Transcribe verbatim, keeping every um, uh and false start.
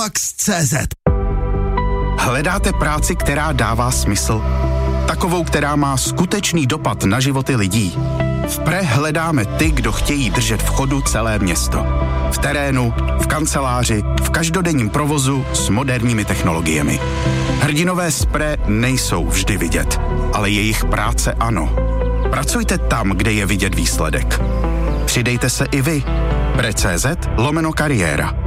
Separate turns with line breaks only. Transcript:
Max tečka cé zet.
Hledáte práci, která dává smysl? Takovou, která má skutečný dopad na životy lidí? V Pre hledáme ty, kdo chtějí držet v chodu celé město. V terénu, v kanceláři, v každodenním provozu s moderními technologiemi. Hrdinové z Pre nejsou vždy vidět, ale jejich práce ano. Pracujte tam, kde je vidět výsledek. Přidejte se i vy. Pre tečka cé zet lomeno kariéra.